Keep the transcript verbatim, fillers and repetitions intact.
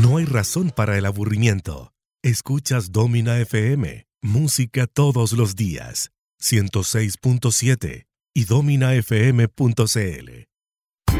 No hay razón para el aburrimiento. Escuchas Domina F M, música todos los días, ciento seis punto siete y domina f m punto c l.